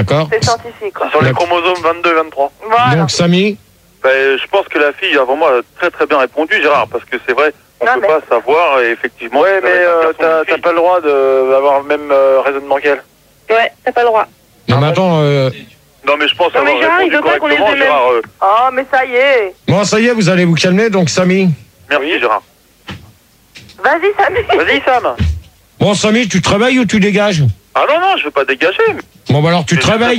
D'accord. C'est scientifique, quoi. Sur les chromosomes 22 et 23. Voilà. Donc, Samy, Je pense que la fille avant moi a très très bien répondu, Gérard, parce que c'est vrai, on Non, peut mais- pas savoir, et effectivement... Ouais, mais t'as pas le droit d'avoir le même raisonnement qu'elle. Ouais, t'as pas le droit. non, mais attends, Non, mais je pense Non, mais avoir Gérard, il répondu veut pas qu'on ait correctement, les mêmes. Gérard. Oh, mais ça y est. bon, ça y est, vous allez vous calmer, donc, Samy. Merci, Gérard. Vas-y, Samy. Vas-y, Sam. Bon, Samy, tu te réveilles ou tu dégages? Ah non, je veux pas dégager. Bon, bah alors, tu te réveilles.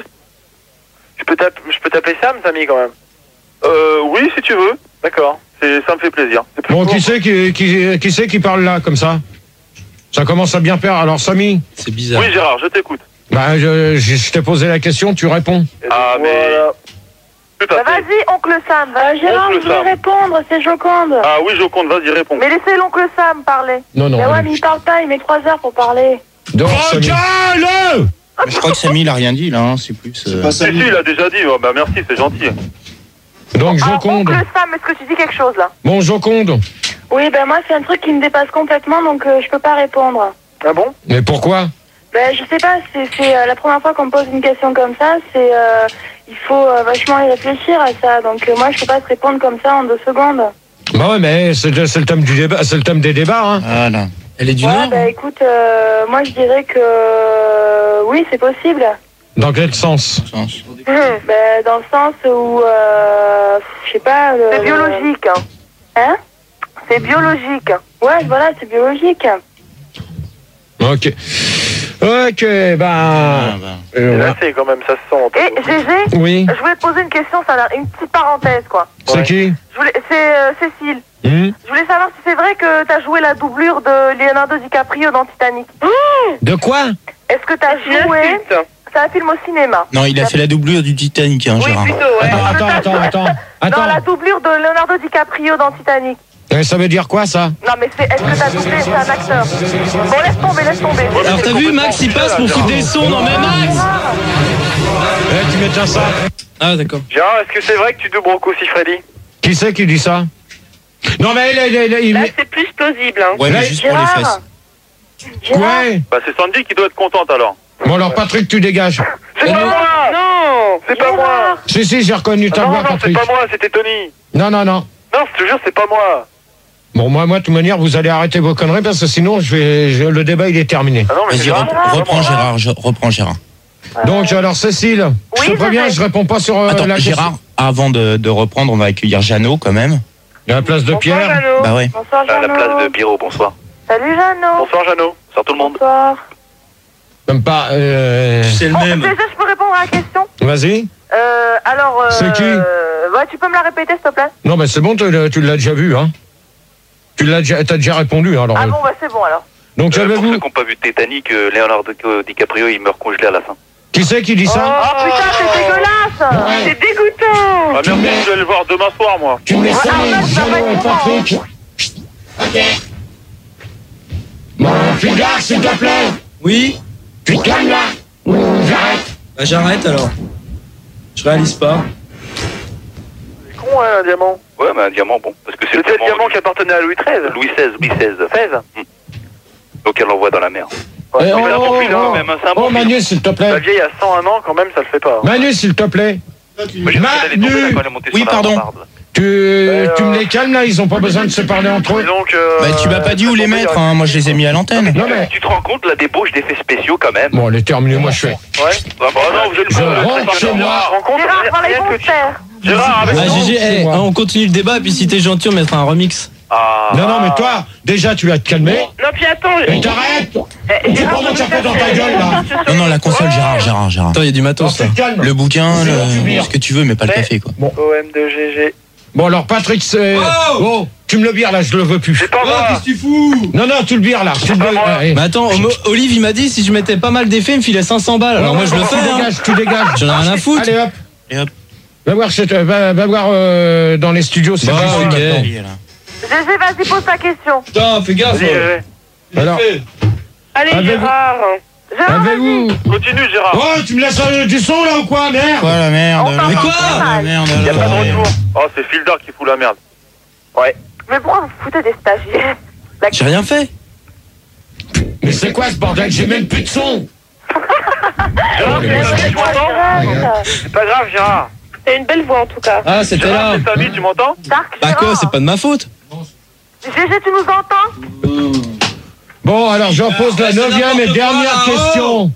Je peux t'appeler Sam, Samy, quand même. Oui, si tu veux. D'accord. Ça me fait plaisir. C'est plus Bon, court. qui c'est qui parle là, comme ça? Ça commence à bien faire. Alors, Samy, C'est bizarre. Oui, Gérard, je t'écoute. bah, je t'ai posé la question, tu réponds. Ah, mais... Voilà. Tout Bah, à fait. vas-y, oncle Sam. Gérard, Oncle je voulais Sam. répondre, c'est Joconde. Ah oui, Joconde, vas-y, réponds. Mais laissez l'oncle Sam parler. Non, non. Mais ouais, mais il parle pas, il met 3 heures pour parler. Dehors, Samy. Mais je crois que Samy, il a rien dit, là. Hein. C'est plus... Si, il a déjà dit. Oh, bah merci, c'est gentil. Donc, Alors, Joconde. oncle Sam, est-ce que tu dis quelque chose, là? Bon, Joconde. Oui, ben moi, c'est un truc qui me dépasse complètement, donc je peux pas répondre. Ah bon? Mais pourquoi? Ben, je sais pas, c'est la première fois qu'on me pose une question comme ça, c'est... il faut vachement y réfléchir à ça, donc moi, je peux pas te répondre comme ça en 2 secondes. Bah ouais, mais c'est le thème du débat, c'est le thème des débats, hein. Voilà. Elle est du Ouais, Nord. ben écoute, moi, je dirais que... oui, c'est possible. Dans quel sens? Ben, dans le sens où... je sais pas... C'est biologique, hein. Hein? C'est biologique. Ouais, voilà, c'est biologique. Ok. Ok, bah... C'est ouais. là, c'est quand même, ça se sent. un peu. Et Gégé, Oui. je voulais te poser une question, ça a une petite parenthèse, quoi. C'est qui? C'est Cécile. Hmm? Je voulais savoir si c'est vrai que t'as joué la doublure de Leonardo DiCaprio dans Titanic. De quoi? Est-ce que t'as joué... C'est un film au cinéma. Non, il a fait la doublure du Titanic, hein, Gérard. Attends. Non, la doublure de Leonardo DiCaprio dans Titanic. Ça veut dire quoi, ça? Non, mais est-ce que t'as doublé? C'est un acteur. Bon, laisse tomber. Alors t'as vu, Max il passe pour foutre des sons, non mais Max. Tu mets déjà ça. Ah d'accord. Gérard, est-ce que c'est vrai que tu doubles Rocco Siffredi? Qui c'est qui dit ça? Non, mais il Là, c'est plus plausible, hein. Ouais, mais juste pour les fesses. Ouais. Bah, c'est Sandy qui doit être contente, alors. Bon, alors, Patrick, tu dégages. C'est pas moi! Non, C'est pas moi! Si, j'ai reconnu ta Non, voix, non, c'est Patrick. pas moi, c'était Tony. Non. Non, je te jure, c'est pas moi. Bon, moi, de toute manière, vous allez arrêter vos conneries parce que sinon, le débat, il est terminé. Ah non, mais Vas-y, c'est pas reprends Gérard. Reprends Gérard. Donc, alors, Cécile, Oui, je te préviens, je sais. je réponds pas sur Attends, la question. Gérard, avant de reprendre, on va accueillir Jeannot, quand même. À la place de Bonsoir, Pierre. Jeannot. Bah ouais. Bonsoir, À Jeannot. la place de Pierrot, bonsoir. Salut, Jeannot. Bonsoir, Jeannot. Bonsoir tout le monde. Bonsoir. Même pas. C'est le Bon, même. déjà, je peux répondre à la question? Vas-y. Alors... C'est qui? Ouais, tu peux me la répéter, s'il te plaît? Non, mais c'est bon, tu l'as déjà vu, hein. T'as déjà répondu, hein, alors. Ah bon, bah c'est bon, alors. Donc, Pour avez-vous. ceux qui n'ont pas vu Titanic, Leonardo DiCaprio, il meurt congelé à la fin. Qui c'est qui dit ça? Oh putain, c'est dégueulasse. C'est dégoûtant. Ah merci, je vais le voir demain soir, moi. Tu me laisses Ah, aller, là, ça va Jeannot et être Patrick. Ok. Bon, Fulgare, s'il te plaît. Oui. Tu te calmes, là. Ou j'arrête. Bah j'arrête alors. Je réalise pas. C'est con, hein, un diamant. Ouais, mais un diamant, bon. Parce que c'est C'était le diamant qui appartenait à Louis XIII. Louis XVI. 16. Donc elle l'envoie dans la mer. Eh, Ouais, oh, c'est un bon film, oh, hein, même, hein, c'est un oh, bon film. Manu, s'il te La plaît. vieille a 101 ans, quand même, ça le fait pas. hein. Manu, s'il te plaît. Moi, j'ai cru qu'elle allait tomber là quand elle est montée Oui, sur la pardon. rambarde. Tu me les calmes, là. Ils ont pas besoin de se parler entre eux. Et donc, Bah, tu m'as pas dit où les mettre, hein. Moi, je les ai mis à l'antenne. Non, mais. Tu te rends compte la débauche d'effets spéciaux quand même? Bon, elle est terminée. Moi, je fais. Ouais. Ah bah non, vous êtes Je rentre chez moi. Rencontre, Gérard, rien voilà, ils que vont se tu... faire. Gérard, avec... Ah non, GG, c'est moi. on continue le débat et puis si t'es gentil on mettra un remix. Ah. Non, mais toi, déjà, tu vas te calmer. Non, puis attends. Et t'arrêtes. C'est pour moi que tu fais dans ta gueule, là. Non, la console, Gérard. Attends, il y a du Non, matos là. c'est calme. Le bouquin, Tu bires. ce que tu veux, mais pas le café, quoi. OM de GG. Bon, alors, Patrick, c'est. Oh, tu me le bires, là, je le veux plus. C'est pas moi. qu'est-ce que tu fous? Non, tu le bires, là. Tu le pas bires. moi. Allez. Mais attends, Olive il m'a dit si je mettais pas mal d'effets, il me filait 500 balles. Alors moi je le fais, hein. Tu dégages. J'en ai rien à foutre. Allez, hop. Et hop. Va voir dans les studios. C'est Bah, juste ok. maintenant. GG, vas-y, pose ta question. Putain, fais gaffe. Vas-y, GG. Alors, Allez, Avez-vous- Gérard. Gérard, avez-vous. Continue, Gérard. Oh, tu me laisses du son, là, ou quoi, merde? Quoi, la merde? On t'entend Mais quoi très La mal. merde, Y a pas de retour. Oh, c'est Fildar qui fout la merde. Mais pourquoi vous foutez des stagiaires? J'ai rien fait. Mais c'est quoi ce bordel? J'ai même plus de son. tu m'entends? C'est pas grave, Gérard. T'as une belle voix en tout cas. Ah, c'était là. C'est Samy, tu m'entends? Dark Bah quoi, Gérard. c'est pas de ma faute. GG, tu nous entends? Bon, alors j'en pose la 9e et dernière question.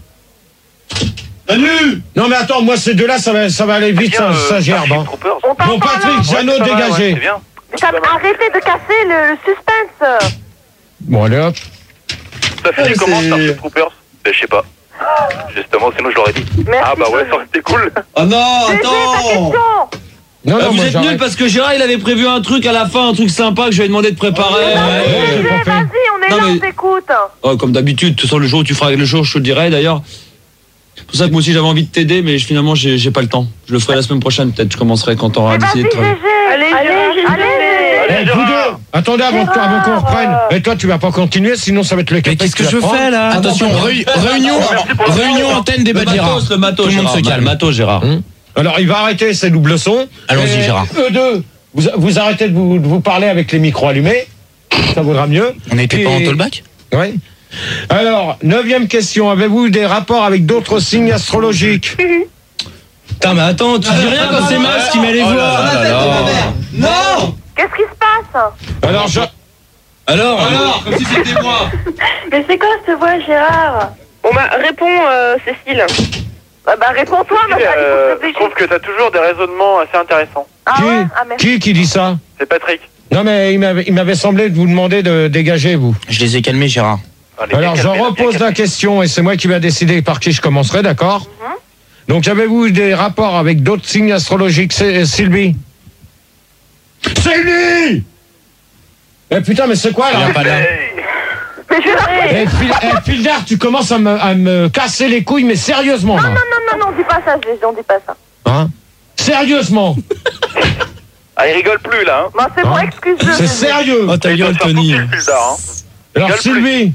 Non mais attends, moi ces deux-là, ça va aller vite, ça gerbe. Hein. On Bon, t'entend Patrick, là? Jeannot, dégagé. C'est bien. Mais arrêtez de casser le suspense. Bon, allez hop. Ça finit comment, Starship Troopers? Je sais pas. Justement, sinon je l'aurais dit. Merci. Ah bah ouais, ça aurait été cool. Oh non, GG, ta attends. question. Non, Vous moi, êtes j'arrête. nuls parce que Gérard il avait prévu un truc à la fin, un truc sympa que je lui ai demandé de préparer. j'ai GG, pas fait. vas-y, on est Non, là, mais- on t'écoute. Oh, comme d'habitude, de toute façon le jour où tu feras le jour, je te le dirai d'ailleurs. C'est pour ça que moi aussi j'avais envie de t'aider, mais finalement j'ai pas le temps. Je le ferai la semaine prochaine, peut-être je commencerai quand t'auras Mais décidé vas-y, de travailler. GG. Allez, Eh, vous deux, attendez avant qu'on reprenne. Et toi, tu vas pas continuer, sinon ça va être le Mais qu'est-ce que je fais là? Attention, réunion antenne des Le Gérard. matos, le matos, Tout le monde Gérard. se calme. Le matos, Gérard. Alors, il va arrêter ses doubles sons. Allons-y, Et Gérard. Eux deux, vous arrêtez de vous parler avec les micros allumés. Ça vaudra mieux. On n'était pas en Et- talkback? Oui. Alors, 9e question. Avez-vous des rapports avec d'autres signes astrologiques? Putain, mais attends, tu dis rien quand c'est Max qui met les voix. Non. Qu'est-ce qui se passe? Alors, Alors, comme si c'était moi. Mais c'est quoi cette voix, Gérard? Bon bah, réponds, Cécile. Bah, réponds-toi, ma il faut Je réfléchir. trouve que t'as toujours des raisonnements assez intéressants. Ah ouais? Ah, merci. qui dit ça? C'est Patrick. Non, mais il m'avait semblé de vous demander de dégager, vous. Je les ai calmés, Gérard. Allez, Alors, bien je calmé, bien repose calmé. la question et c'est moi qui va décider par qui je commencerai, d'accord? Donc, avez-vous des rapports avec d'autres signes astrologiques, Sylvie? Sylvie! Eh putain, mais c'est quoi Il là? vient pas là. Mais je Fildar, tu commences à me casser les couilles, mais sérieusement là. Non, dis pas ça, GG, on dit pas ça. Hein? Sérieusement. Ah, il rigole plus là. Hein. Bah, c'est bon, Hein? excuse-le. C'est sérieux. Oh, ta gueule, Tony. Alors, rigole Sylvie.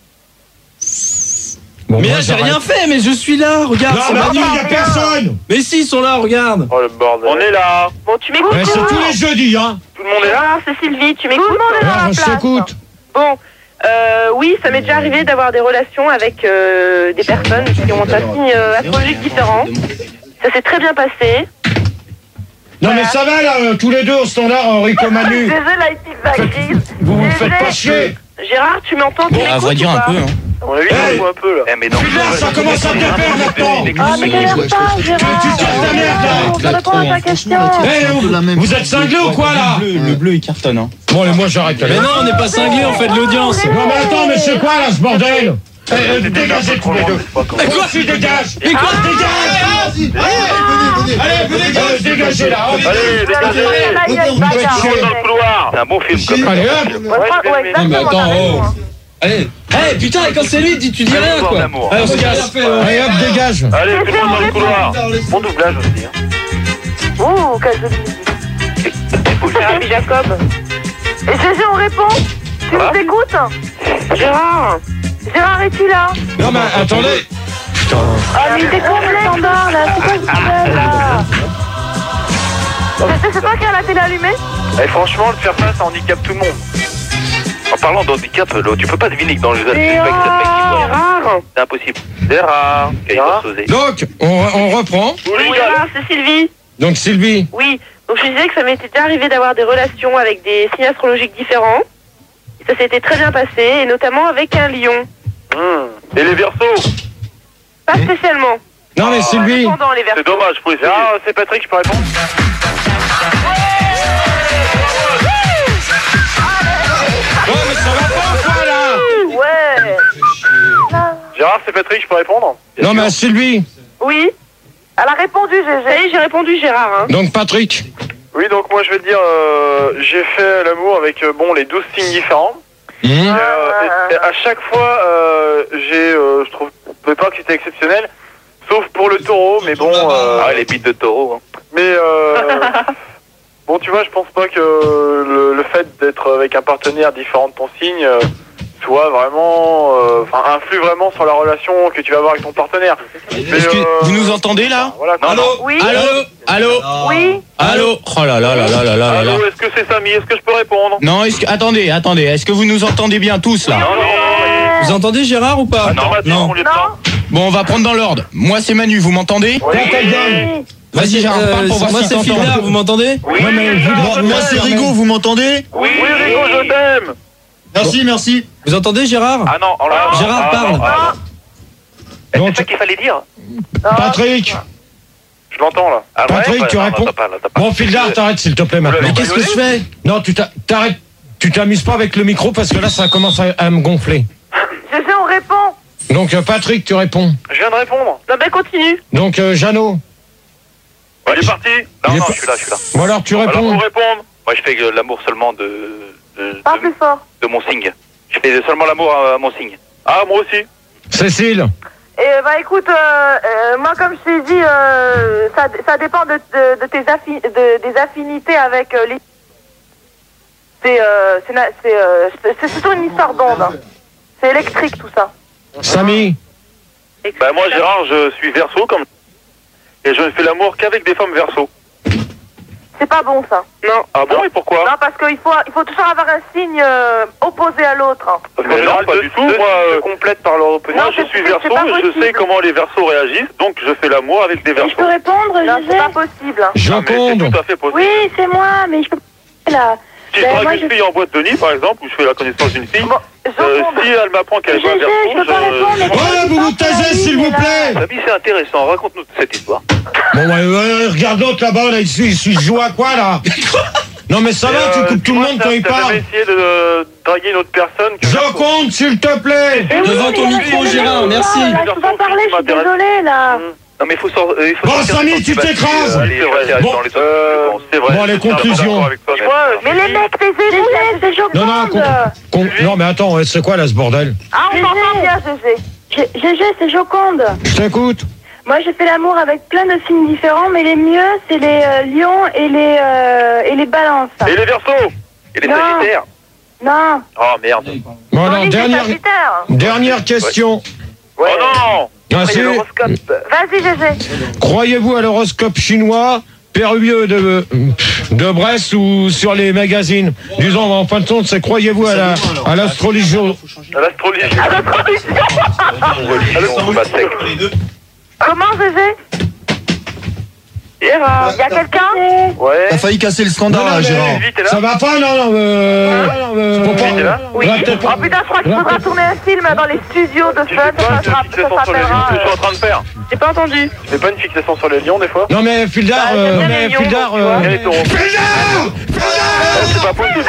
Bon, Mais moi, là, j'ai j'arrête. rien fait, mais je suis là, regarde. Non, c'est mais Manu. attends, il y a personne. Mais si, ils sont là, regarde. Oh le bordel. On est là. Bon, tu m'écoutes? Mais c'est tous les jeudis, hein. Tout le monde est là. Ah, c'est Sylvie, tu m'écoutes? Tout le monde est dans Alors, la je place. t'écoute. Bon, oui, ça m'est déjà arrivé d'avoir des relations avec des personnes qui ont un signe astrologique différent. Ça s'est très bien passé. Non, mais ça va là, tous les deux au standard, Enrico Manu. GG, la petite grise. Vous vous faites pas chier. Gérard, tu m'entends? Tu Bon, à vrai m'écoutes dire, ou un pas? peu, hein. On a vu Hey. un peu là. Eh, mais non. Fildar, ça commence à bien faire maintenant. Ah, mais t'énerve pas, Gérard. Tu te casses ta merde là. On te répond à ta question. Eh, vous êtes cinglés ou quoi là? Le bleu, il cartonne, hein. Bon, allez, moi j'arrête. Mais non, on n'est pas cinglés, on fait de l'audience. Non, mais attends, mais c'est quoi là ce bordel? Dégagez tous les deux. Mais quoi? Tu dégages. Mais quoi? Dégage. Allez, vous dégagez là. Allez, dégagez. Là, il y a une bagarre. Tout le monde dans le couloir. C'est un bon film comme ça. Allez, hop. Ouais, exactement, Non, mais attends, t'as raison, oh. hein. Allez. Eh, putain, et quand c'est lui, tu dis Allez, rien, voir quoi. d'amour. Allez, on se casse. Allez, hop, dégage. Allez, tout le monde dans le couloir. Mon doublage aussi. Hein. Ouh, quelle jolie musique. Jérémy Jacob. Et GG, on répond? Tu nous écoutes? Gérard? Gérard, es-tu là? Non, mais attendez. Ah, mais t'es con, le standard, là. C'est quoi ce bordel, là? C'est toi qui as la télé allumée? Et franchement, de faire ça, ça handicape tout le monde. En parlant d'handicap, tu peux pas deviner que dans le jeu, Mais c'est pas oh, Gérard? c'est impossible. C'est rare. Donc, on reprend. Oui, Gérard, c'est Sylvie. Donc, Sylvie. Oui, donc je disais que ça m'était déjà arrivé d'avoir des relations avec des signes astrologiques différents. Et ça s'était très bien passé, et notamment avec un lion. Et les versos? Pas spécialement. Non, mais Sylvie. Pendant les C'est versos. dommage, faut essayer. Ah, c'est Patrick, je peux répondre. Non, mais ça va pas ou quoi là? Ouais. Gérard, c'est Patrick, je peux répondre. Non, mais Sylvie. Oui. Elle a répondu, GG. Ça y est, j'ai répondu, Gérard. Hein. Donc, Patrick. Oui, donc moi je vais te dire, j'ai fait l'amour avec bon les 12 signes différents. Et à chaque fois, je trouvais pas que c'était exceptionnel, sauf pour le taureau, mais bon. Ah, les bites de taureau. Hein. Mais bon, tu vois, je pense pas que le fait d'être avec un partenaire différent de ton signe soit vraiment, influe vraiment sur la relation que tu vas avoir avec ton partenaire. Est-ce que vous nous entendez là? Voilà. Non, non. Oui. Allô? Oui. Allô? Oh là là là là là là là. Allô, est-ce que c'est Samy? Est-ce que je peux répondre? Non, attendez, est-ce que vous nous entendez bien tous là? Non, non. Vous entendez Gérard ou pas? Affirmatif, mon lieutenant. Non. Bon, on va prendre dans l'ordre. Moi, c'est Manu, vous m'entendez? Oui. Vas-y, Gérard, parle pour voir moi si c'est t'entends. Fildar, vous m'entendez? Oui, Moi, c'est Rigaud, vous m'entendez? Oui, Rigo, je t'aime. Merci. Vous entendez Gérard? Ah non, Gérard parle. Donc, C'est ça qu'il fallait dire. Patrick, Je l'entends là. Ah, Patrick, ouais, tu non, réponds. t'as pas. Bon, Fildar, t'arrêtes s'il te plaît maintenant. Mais qu'est-ce que je fais? Non, t'arrêtes. Tu t'amuses pas avec le micro parce que là, ça commence à me gonfler. GG, on répond. Donc, Patrick, tu réponds. Je viens de répondre. Non, ben continue. Donc, Jeannot. Ouais, il est parti. Non, je suis là. Bon, alors, tu Alors, réponds. pour répondre, moi, je fais l'amour seulement de Parle plus fort. mon signe. Je fais seulement l'amour à mon signe. Ah, moi aussi. Cécile. Et bah écoute, moi comme je t'ai dit, ça dépend de des affinités avec les... C'est surtout une histoire d'onde. Hein. C'est électrique tout ça. Samy. Bah, moi, Gérard, je suis verso comme... Et je ne fais l'amour qu'avec des femmes verso. C'est pas bon ça. Non. Ah bon, et pourquoi? Non, parce qu'il faut toujours avoir un signe opposé à l'autre. Hein. Parce que non, pas du tout. Moi, complète par leur opinion. moi, je suis verso, pas je possible. sais comment les versos réagissent, donc je fais l'amour avec des Et versos. je peux répondre, Non, c'est Gégé? pas possible. Hein. Ah, mais c'est Joconde. tout à fait possible. Oui, c'est moi, mais je peux pas là. Si je Ben, drague moi, une fille en boîte de nuit, par exemple, où je fais la connaissance d'une fille, Bon, Joconde. si elle m'apprend qu'elle est pas Gégé, je peux pas répondre, mais... Ouais, vous vous taisez, s'il vous plaît. Samy, c'est intéressant, raconte-nous cette histoire. Bon, regarde l'autre là-bas, là, il se joue à quoi, là? Non, mais ça va, tu coupes tout le monde quand il T'as parle. jamais essayé de draguer une autre personne que... Joconde, s'il te plaît. Devant ton micro, Gérard, merci. Là, je peux pas parler, je suis désolée, là. Non, mais il faut sortir. Bon, Samy, tu t'écrases. Bon, c'est vrai. bon, les conclusions. Mais les mecs, taisez-vous, C'est Joconde. Non, mais attends, c'est quoi là ce bordel? Ah, on s'entend bien, GG. Gégé, c'est Joconde. Je t'écoute. Moi, j'ai fait l'amour avec plein de signes différents, mais les mieux, c'est les lions et les balances. Et les versos. Et les Non. sagittaires. Non. Oh merde. Bon, alors, Tony, c'est Sagittaire. dernière question. Oh non. Ah, c'est- Vas-y, GG. Croyez-vous à l'horoscope chinois, périlleux de Brest ou sur les magazines? Disons, en fin de compte, c'est croyez-vous à l'astrologie? À l'astrologie. À l'astrologie. Comment, GG? Il y a quelqu'un? Ouais. T'as failli casser le standard, là, Gérard. Ça va pas, non, faut pas- Oui. va peut-être- Oh putain, je crois qu'il faudra tourner un film dans les studios de Fun. Ça s'appellera... Je suis en train de faire. J'ai pas entendu. C'est pas une fixation sur les lions des fois? Non, mais Fildar, Bah, j'aime bien les lions, Fildar, tu vois. Et les taureaux. C'est pas possible.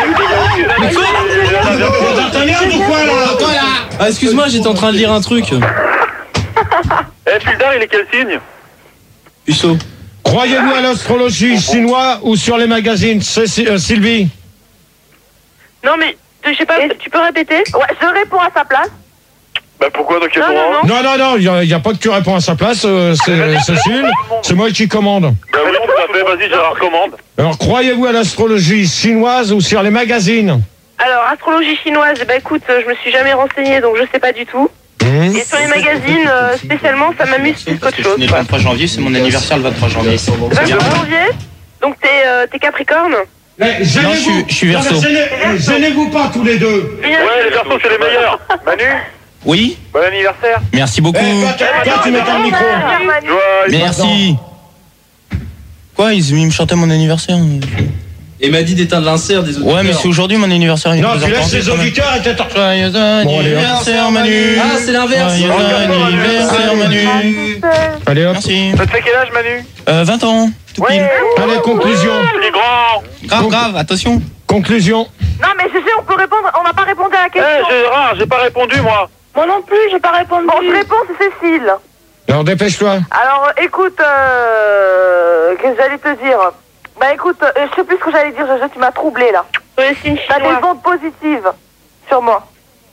t'as merde ou quoi, là? Ah, excuse-moi, j'étais en train de lire un truc. Eh, Fildar, il est quel signe? Puceau. Croyez-vous à l'astrologie chinoise ou sur les magazines? Sylvie? Non, mais je sais pas, tu peux répéter? Ouais, je réponds à sa place. Bah pourquoi donc Non. Non, il n'y a pas que tu réponds à sa place, c'est Cécile, c'est moi qui commande. Bah oui, tout à fait. Vas-y, Gérard, commande. Alors, croyez-vous à l'astrologie chinoise ou sur les magazines? Alors, astrologie chinoise, bah écoute, je me suis jamais renseignée, donc je sais pas du tout. Et sur les magazines, spécialement, ça m'amuse plus qu'autre Je chose. suis né le 23 janvier, c'est mon anniversaire le 23 janvier. 23 janvier, donc t'es Capricorne. Gênez-vous. je suis Verseau. Gênez-vous pas tous les deux. Ouais, les versos, c'est les meilleurs. Manu, Oui, bon anniversaire. merci beaucoup. Toi, tu mets ton micro. Merci. Quoi, ils me chantaient mon anniversaire? Et m'a dit d'éteindre l'insert des auditeurs. Ouais, mais c'est aujourd'hui mon anniversaire. Non, tu laisses les auditeurs et t'attends. Joyeux anniversaire, Manu. Ah, c'est l'inverse. Joyeux anniversaire, Manu. Allez, hop. Merci. Ça te fait quel âge, Manu? 20 ans, tout pile. Allez, conclusion. Il est grand. Grave, attention. Conclusion. Non, mais GG, on peut répondre, on n'a pas répondu à la Eh, question. Gérard, j'ai pas répondu, moi. Moi non plus, j'ai pas répondu. Bon, je réponds, c'est Cécile. Alors, dépêche-toi. Alors, écoute, qu'est-ce que j'allais te dire? Bah écoute, je sais plus ce que j'allais dire, GG, tu m'as troublé là. T'as des ondes positives sur moi.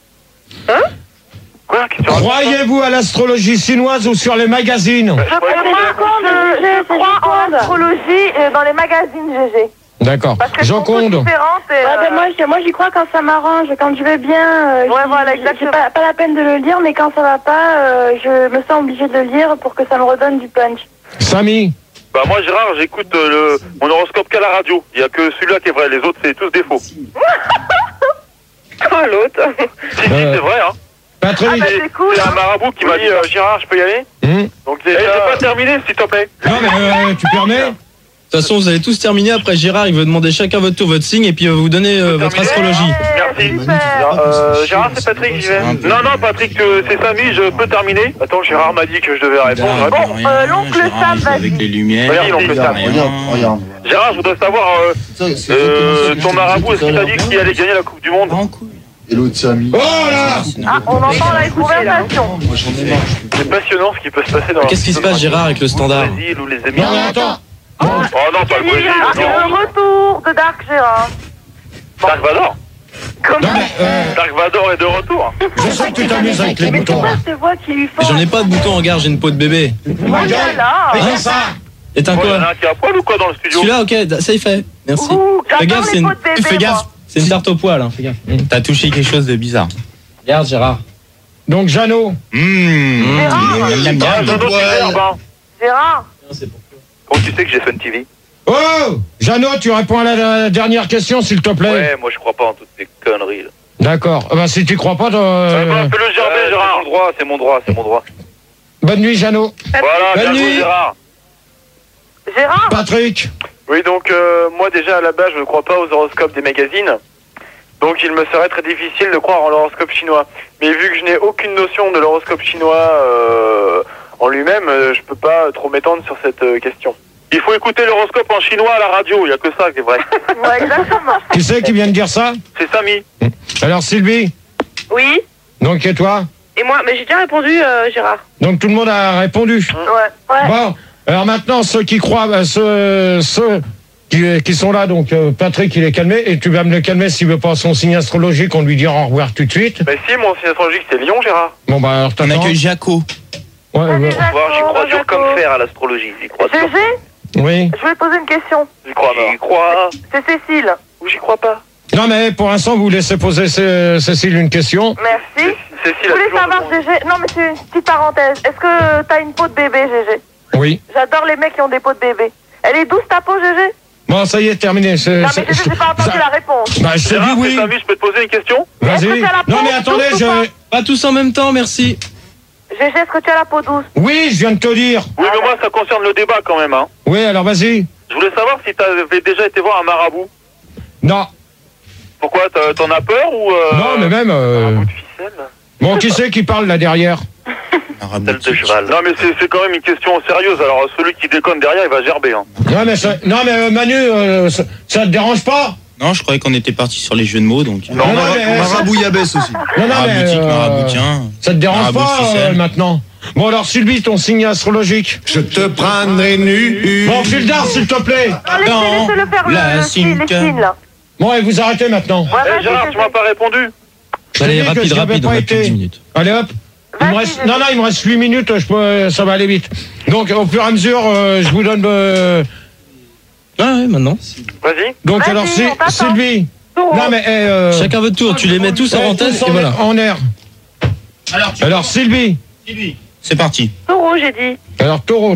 Quoi? Qu'est-ce que tu racontes? Croyez-vous à l'astrologie chinoise ou sur les magazines? Je crois en astrologie dans les magazines, GG. D'accord. Parce que Joconde. différentes et, Ouais, ben moi j'y crois quand ça m'arrange, quand je vais bien. Ouais, voilà, c'est exactement. pas la peine de le lire, mais quand ça va pas, je me sens obligée de le lire pour que ça me redonne du punch. Samy. Bah moi, Gérard, j'écoute mon horoscope qu'à la radio. Il y a que celui-là qui est vrai. Les autres, c'est tous des faux. Si, Oh, l'autre. c'est vrai, hein. Patrick. Ah bah c'est cool. C'est un marabout qui m'a dit Gérard, je peux y aller. Donc déjà, j'ai pas terminé, s'il te plaît. Non, mais tu permets? De toute façon, vous allez tous terminer. Après, Gérard, il va demander chacun votre tour, votre signe, et puis il va vous donner votre astrologie. Merci. Gérard, c'est Patrick, j'y vais. Non, Patrick, c'est Samy, je peux terminer. Attends, Gérard m'a dit que je devais répondre. Bon, l'oncle Sam, vas-y. Avec les lumières. Vas-y, l'oncle Sam. Regarde. Gérard, je voudrais savoir, ton marabout, est-ce qu'il t'a dit qu'il allait gagner la Coupe du Monde? Et l'autre Samy. Oh là! Ah, on entend la conversation. C'est passionnant ce qui peut se passer dans Qu'est-ce qui se passe, Gérard, avec le standard? Brésil ou les Non, mais Émirats. attends. Oh non, pas le Brésil. Gérard, c'est le retour de Dark Gérard. Dark Vador. Comment? Dark Vador est de retour. Je sens que tu t'amuses avec les Mais boutons. pourquoi cette voix qui lui faut? J'en ai pas de bouton, regarde, j'ai une peau de bébé. Voilà. Fais ça. Éteins Il y en quoi? a un qui est à poil ou quoi dans le studio? Celui-là, ok, ça y fait. Merci. Ouh, Fais j'adore gaffe, les c'est une... pots de bébé, Fais gaffe, moi. c'est une tarte au poil, hein, fais gaffe. T'as touché quelque chose de bizarre. Regarde, Gérard. Donc, Jeannot. Gérard. Gérard. Comment tu sais que j'ai Fun TV? Oh! Jeannot, tu réponds à la dernière question, s'il te plaît. Ouais, moi je crois pas en toutes ces conneries là. D'accord. Bah, si tu crois pas, Fais-le gerber, Gérard. C'est mon droit. bonne nuit, Jeannot. Voilà, Bonne bien joué, nuit. Gérard. Gérard. Patrick. Oui, donc moi déjà à la base je ne crois pas aux horoscopes des magazines. Donc il me serait très difficile de croire en l'horoscope chinois. Mais vu que je n'ai aucune notion de l'horoscope chinois en lui-même, je peux pas trop m'étendre sur cette question. Il faut écouter l'horoscope en chinois à la radio, il n'y a que ça qui est vrai. Ouais, exactement. Qui c'est qui vient de dire ça? C'est Samy. Alors, Sylvie. Oui. Donc, et toi? Et moi, mais j'ai déjà répondu, Gérard. Donc, tout le monde a répondu. Ouais. Bon, alors maintenant, ceux qui croient, ceux qui sont là, donc Patrick, il est calmé, et tu vas me le calmer s'il veut pas son signe astrologique, on lui dira au revoir tout de suite. Mais si, mon signe astrologique c'est Lion, Gérard. Bon, bah, alors, On t'attends. accueille Jaco. Ouais, ouais. J'y crois dur comme fer à l'astrologie, j'y crois dur. GG, Oui. je vais poser une question. J'y crois pas. J'y crois. C'est Cécile. Ou j'y crois pas. Non, mais pour l'instant, vous laissez poser Cécile une question. Merci. Cécile Je a voulais toujours savoir, demandé. GG. Non, mais c'est une petite parenthèse. Est-ce que t'as une peau de bébé, GG? Oui. J'adore les mecs qui ont des peaux de bébé. Elle est douce ta peau, GG? Bon, ça y est, terminé. Non, mais GG, j'ai pas entendu la réponse. Bah, je t'ai dit Gérard, oui. c'est Samy, je peux te poser une question? Est-ce que Vas-y. tu as la peau Non, mais attendez, douce ou pas? Pas tous en même temps, merci. GG, est-ce que tu as la peau douce? Oui, je viens de te dire. Oui, mais moi ça concerne le débat quand même, hein. Oui, alors vas-y. Je voulais savoir si t'avais déjà été voir un marabout. Non. Pourquoi, t'en as peur ou Non, mais même... Un bout de ficelle. Bon, qui c'est qui parle là derrière? Celle de cheval. Non, mais c'est quand même une question sérieuse. Alors, celui qui déconne derrière, il va gerber, hein. Non, mais Manu, ça te dérange pas? Non, je croyais qu'on était parti sur les jeux de mots, donc. Non, mais Marabouillabès aussi. Non, Maraboutique, maraboutien. ça te dérange Marabout pas de ficelle. maintenant? Bon, alors Sylvie, ton signe astrologique. Je te prendrai nu. Bon, Fildar, s'il te plaît. Laissez-le faire les signes, là. Bon, et vous arrêtez maintenant. Ouais, Eh, vas-y, Gérard, GG. tu m'as pas répondu. Je te Allez, dis que rapide, j'y avais rapide, on pas a plus de été. 10 minutes. Allez hop. Il me Vas-y, reste... GG. Non, il me reste 8 minutes, ça va aller vite. Donc, au fur et à mesure, je vous donne... Ah ouais, maintenant. Vas-y. Donc, Vas-y, alors, on t'attend. Sylvie. Taureau. Non, mais... Chacun votre tour, tu les mets tous en antenne tous et voilà. en air. Alors, Sylvie. C'est parti. Taureau, j'ai dit. Alors, taureau.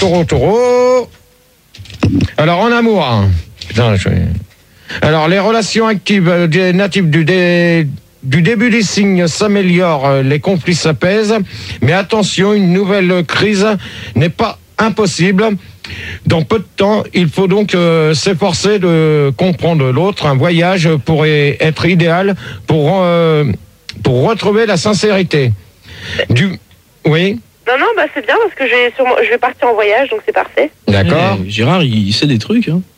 Alors, en amour. Hein. Putain, Alors, les relations actives des natifs du début des signes s'améliorent, les conflits s'apaisent. Mais attention, une nouvelle crise n'est pas impossible. Dans peu de temps, il faut donc s'efforcer de comprendre l'autre. Un voyage pourrait être idéal pour retrouver la sincérité. Oui, Non, bah c'est bien parce que je vais partir en voyage, donc c'est parfait. d'accord. Gérard, il sait des trucs. Hein.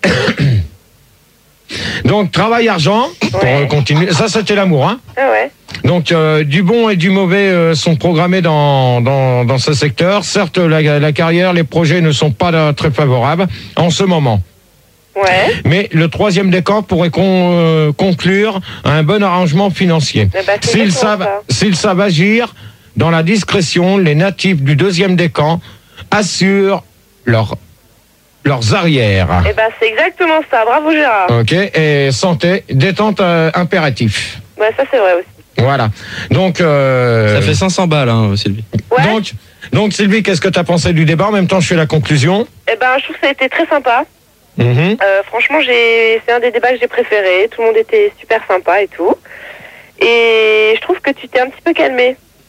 Donc, travail-argent, Ouais. pour continuer. Ça, c'était l'amour, hein. Ah ouais. Donc, du bon et du mauvais sont programmés dans ce secteur. Certes, la carrière, les projets ne sont pas très favorables en ce moment. Ouais. Mais le troisième décan pourrait conclure un bon arrangement financier. Eh ben, c'est S'ils exactement ça. savent agir dans la discrétion, les natifs du deuxième décan assurent leurs arrières. Eh ben, c'est exactement ça. Bravo, Gérard. Ok, et santé, détente impératif. Ouais, ça, c'est vrai aussi. Voilà. Donc, Ça fait 500 balles, hein, Sylvie. Ouais. donc Sylvie, qu'est-ce que tu as pensé du débat? En même temps, je fais la conclusion. Eh ben, je trouve que ça a été très sympa. Mhm. Franchement, c'est un des débats que j'ai préféré. Tout le monde était super sympa et tout. Et je trouve que tu t'es un petit peu calmé.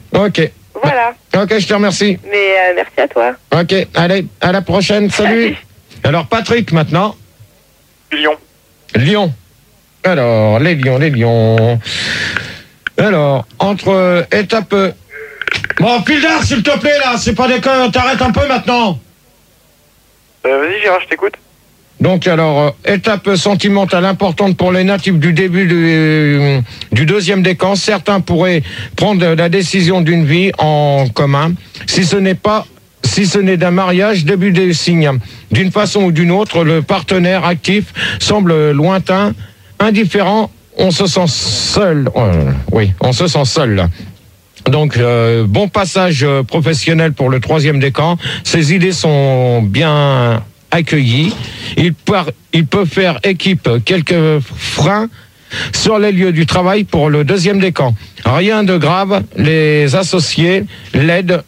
Ok. Voilà. Ok, je te remercie. Mais merci à toi. Ok, allez, à la prochaine. Salut. Alors, Patrick, maintenant. Lyon. Lyon. Alors, les Lions. Alors, entre étape... Bon, Pildar, s'il te plaît, là, c'est pas des connes, t'arrêtes un peu maintenant. Vas-y, Gérard, je t'écoute. Donc, alors, étape sentimentale importante pour les natifs du début du deuxième décan. Certains pourraient prendre la décision d'une vie en commun, si ce n'est d'un mariage, début des signes. D'une façon ou d'une autre, le partenaire actif semble lointain, indifférent, on se sent seul. On se sent seul. Donc, bon passage professionnel pour le troisième décan. Ses idées sont bien accueillis. Il peut faire équipe quelques freins sur les lieux du travail pour le deuxième décan. Rien de grave, les associés l'aident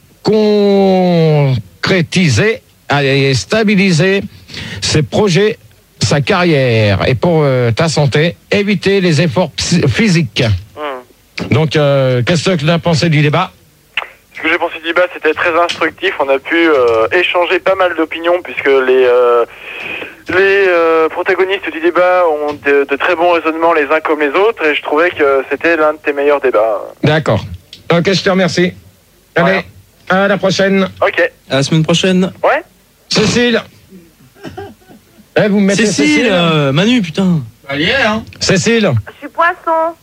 concrétiser et stabiliser ses projets, sa carrière. Et pour ta santé, éviter les efforts physiques. Donc, qu'est-ce que tu as pensé du débat ? Ce que j'ai pensé du débat, c'était très instructif. On a pu échanger pas mal d'opinions puisque les protagonistes du débat ont de très bons raisonnements les uns comme les autres et je trouvais que c'était l'un de tes meilleurs débats. D'accord. Ok, je te remercie. Allez, à la prochaine. Ok. À la semaine prochaine. Ouais. Cécile. Vous me mettez Cécile, Manu, putain. Allez, hein. Cécile. Je suis poisson.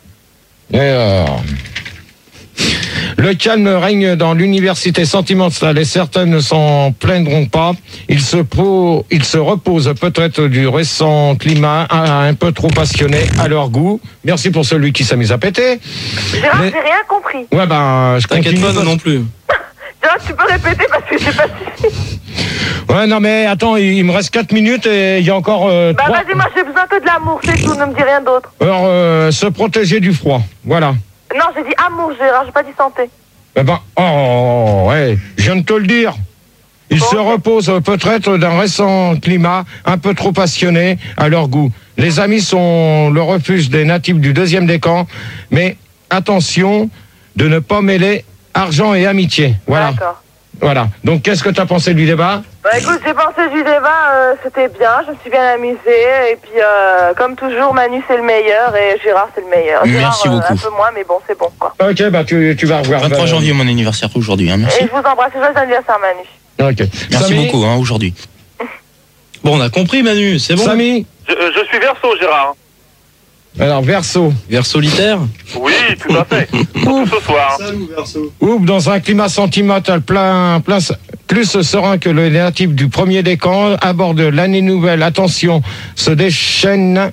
Le calme règne dans l'université sentimentale et certains ne s'en plaindront pas. Il se repose peut-être du récent climat un peu trop passionné à leur goût. Merci pour celui qui s'amuse à péter. Gérard, j'ai rien compris. Ouais, ben, je T'inquiète continue. pas, non plus. Gérard, tu peux répéter parce que j'ai pas suivi. Ouais, non, mais attends, il me reste 4 minutes et il y a encore... Bah 3... vas-y, moi j'ai besoin que de l'amour, c'est tout, ne me dis rien d'autre. Alors, se protéger du froid, voilà. Non, j'ai dit amour, Gérard, j'ai pas dit santé. Eh ben, ouais, je viens de te le dire. Il se repose peut-être d'un récent climat un peu trop passionné à leur goût. Les amis sont le refuge des natifs du deuxième décan, mais attention de ne pas mêler argent et amitié. Voilà. D'accord. Voilà. Donc, qu'est-ce que tu as pensé du débat ? Bah écoute, j'ai pensé du débat, c'était bien, je me suis bien amusée, et puis comme toujours, Manu c'est le meilleur, et Gérard c'est le meilleur. Merci Gérard, beaucoup. un peu moins, mais bon, c'est bon, quoi. Ok, bah tu vas revoir. 23 janvier, mon anniversaire aujourd'hui, hein, merci. Et je vous embrasse, joyeux anniversaire, Manu. Ok. Merci Samy, beaucoup, hein, aujourd'hui. Bon, on a compris, Manu, c'est bon. Samy, Je suis Verseau, Gérard. alors Verseau. Vers solitaire. Oui, tout à fait. Surtout ce soir. Ouvre dans un climat sentimental plus serein que le natif du premier décan, aborde l'année nouvelle. Attention, ce déchaînement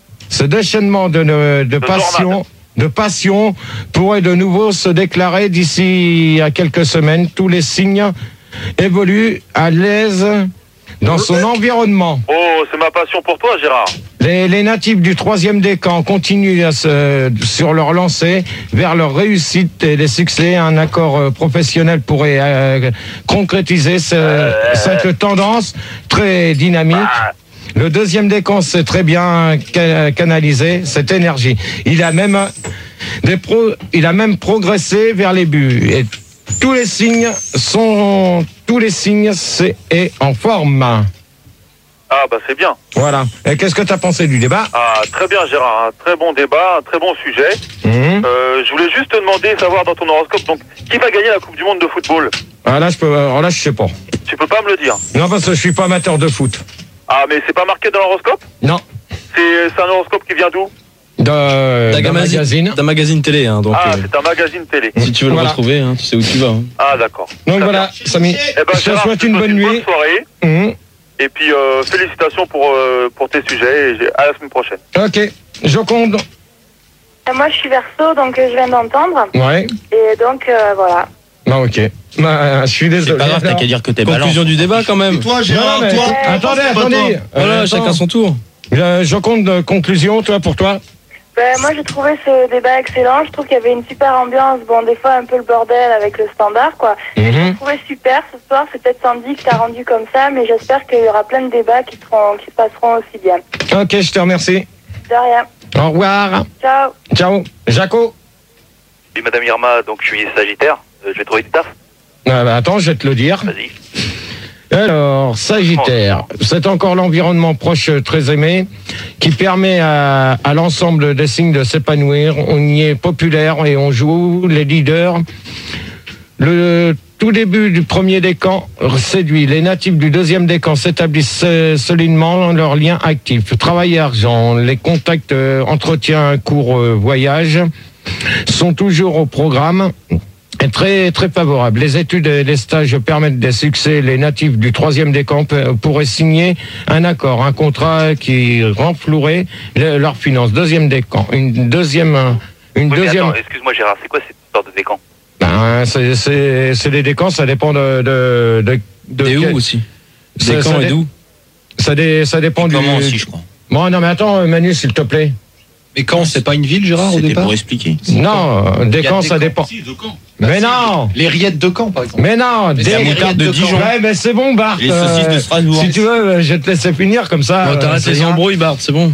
de passion pourrait de nouveau se déclarer d'ici à quelques semaines. Tous les signes évoluent à l'aise dans son environnement. Oh, c'est ma passion pour toi, Gérard. Les natifs du troisième décan continuent sur leur lancée vers leur réussite et les succès. Un accord professionnel pourrait concrétiser cette tendance très dynamique. Le deuxième décan sait très bien canaliser cette énergie. Il a même progressé vers les buts. Et tous les signes c'est en forme. Ah, bah c'est bien. Voilà. Et qu'est-ce que tu as pensé du débat ? Ah, très bien, Gérard. Un très bon débat, un très bon sujet. Je voulais juste te demander, savoir dans ton horoscope, donc, qui va gagner la Coupe du Monde de football ? Là, je sais pas. Tu peux pas me le dire. Non, parce que je suis pas amateur de foot. Ah, mais c'est pas marqué dans l'horoscope ? Non. C'est un horoscope qui vient d'où ? D'un magazine. D'un magazine télé, hein, donc. Ah, c'est un magazine télé. Si tu veux le retrouver, hein, tu sais où tu vas. Hein. Ah, d'accord. Donc Très voilà, bien. Samy, Eh ben, je te Gérard, souhaite une bonne nuit. soirée. Et puis, félicitations pour tes sujets. Et à la semaine prochaine. Ok. Joconde. Moi, je suis Verseau, donc je viens d'entendre. Ouais. Et donc, voilà. Non, ok. Je suis désolé. C'est pas grave, t'as qu'à dire que t'es balance. Conclusion du débat, quand même. Toi, Gérard, Non, mais- toi. Attendez. Voilà, chacun son tour. Joconde, conclusion, toi, pour toi. Moi, j'ai trouvé ce débat excellent. Je trouve qu'il y avait une super ambiance. Bon, des fois, un peu le bordel avec le standard, quoi. Mais je l'ai trouvé super ce soir. C'est peut-être Sandy qui t'a rendu comme ça, mais j'espère qu'il y aura plein de débats qui se passeront aussi bien. Ok, je te remercie. De rien. Au revoir. Ciao. Ciao. Jaco. Oui, Madame Irma, donc je suis Sagittaire. Je vais trouver du taf. Ah bah attends, je vais te le dire. Vas-y. Alors, Sagittaire, c'est encore l'environnement proche très aimé qui permet à l'ensemble des signes de s'épanouir. On y est populaire et on joue les leaders. Le tout début du premier décan séduit. Les natifs du deuxième décan s'établissent solidement dans leurs liens actifs. Travail et argent, les contacts, entretien, cours, voyage sont toujours au programme. Est très, très favorable. Les études et les stages permettent des succès. Les natifs du troisième décan pourraient signer un accord, un contrat qui renflouerait leurs finances. Deuxième décan. Une deuxième. Attends, excuse-moi Gérard, c'est quoi cette histoire de décan? Ben, c'est des décans, ça dépend de où aussi. Décan et d'où? Ça dépend du. Comment aussi, je crois. Bon, non, mais attends, Manu, s'il te plaît. Mais quand c'est pas une ville, Gérard, au C'était départ? pour expliquer. Non, Décan, ça dépend. Mais non! Les rillettes de Caen, par exemple. Mais non, la moutarde de Dijon. Ouais, mais c'est bon, Bart. Les saucisses de Strasbourg. Si tu veux, je vais te laisser finir comme ça. Bon, t'arrêtes les embrouilles, Bart, c'est bon.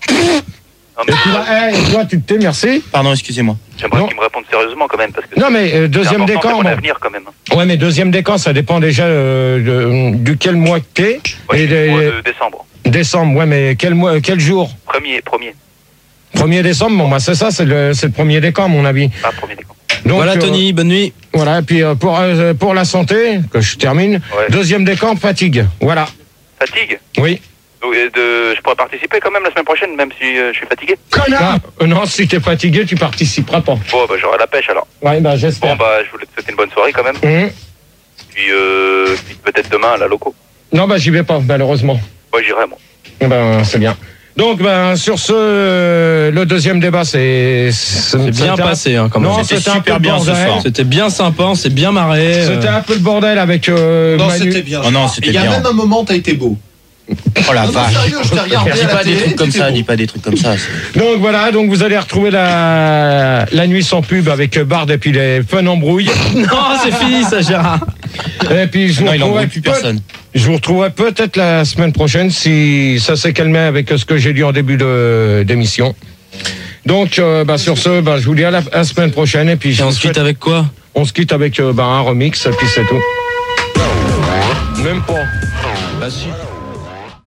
Et puis là, toi, tu te tais, merci. Pardon, excusez-moi. J'aimerais qu'il me réponde sérieusement quand même. Parce que non, mais deuxième décan. C'est mon avenir quand même. Ouais, mais deuxième décan, ça dépend déjà duquel mois que t'es. Ouais, le mois de décembre. Décembre, ouais, mais quel jour? Premier. 1er décembre, bon, bah c'est ça, c'est le premier décan, à mon avis. Ah, premier décan. Donc, voilà, Tony, bonne nuit. Voilà, et puis pour la santé, que je termine, ouais. Deuxième décan, fatigue. Voilà. Fatigue? Oui. Donc, je pourrais participer quand même la semaine prochaine, même si je suis fatigué. Connard! Non, si t'es fatigué, tu participeras pas. Bon, bah j'aurai la pêche alors. Ouais, bah j'espère. Bon, bah je voulais te souhaiter une bonne soirée quand même. Puis peut-être demain à la loco. Non, bah j'y vais pas, malheureusement. Ouais, j'irai moi. Eh ben, c'est bien. Donc, ben, sur ce, le deuxième débat, c'est bien passé, hein, quand même. Non, c'était super bien ce soir. C'était bien sympa, on s'est bien marré. C'était un peu le bordel avec non, Manu. c'était bien. Oh non, c'était bien. Il y a même un moment, t'as été beau. Oh la vache. Sérieux, je t'ai regardé Dis pas des trucs comme ça, dis pas des trucs comme ça. Donc voilà, donc vous allez retrouver la nuit sans pub avec Bard et puis les fun embrouilles. Non, c'est fini ça, Gérard. Et puis je vous retrouverai plus personne. Je vous retrouverai peut-être la semaine prochaine si ça s'est calmé avec ce que j'ai dit en début d'émission. Donc sur ce, je vous dis à la semaine prochaine et puis on se quitte avec quoi? On se quitte avec un remix et puis c'est tout. Même pas. Bah si.